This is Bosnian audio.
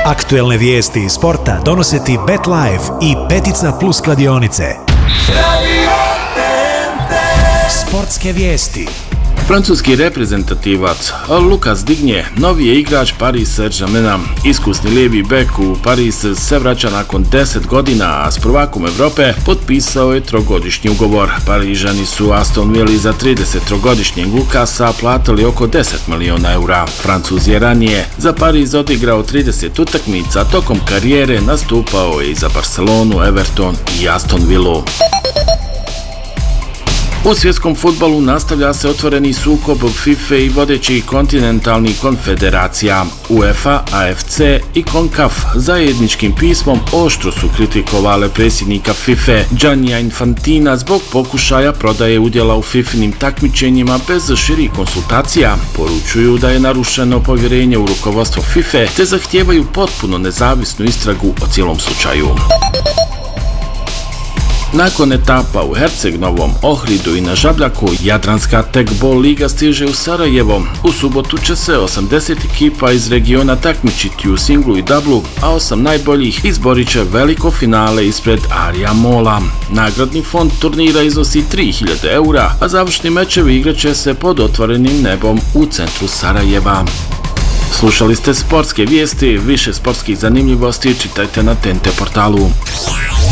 Aktuelne vijesti iz sporta donose ti BetLife i Petica Plus kladionice. Sportske vijesti. Francuski reprezentativac Lucas Digne novi je igrač Paris Saint-Germaina. Iskusni lijevi bek u Paris se vraća nakon 10 godina, a s prvakom Evrope potpisao je 3-godišnji ugovor. Parižani su Aston Villa za 33-godišnjeg Lucasa platili oko 10 miliona eura. Francuz je ranije za Paris odigrao 30 utakmica, tokom karijere nastupao je i za Barcelonu, Everton i Aston Villu. U svjetskom fudbalu nastavlja se otvoreni sukob FIFA i vodećih kontinentalnih konfederacija. UEFA, AFC i CONCACAF zajedničkim pismom oštro su kritikovale predsjednika FIFA Giannija Infantina zbog pokušaja prodaje udjela u FIFA-nim takmičenjima bez širih konsultacija. Poručuju da je narušeno povjerenje u rukovodstvo FIFA te zahtijevaju potpuno nezavisnu istragu o cijelom slučaju. Nakon etapa u Herceg-Novom, Ohridu i na Žabljaku, Jadranska tekbol liga stiže u Sarajevo. U subotu će se 80 ekipa iz regiona takmičiti u singlu i dublu, a 8 najboljih izborit će veliko finale ispred Arija Mola. Nagradni fond turnira iznosi 3000 eura, a završni mečevi igraće se pod otvorenim nebom u centru Sarajeva. Slušali ste sportske vijesti, više sportskih zanimljivosti čitajte na TNT portalu.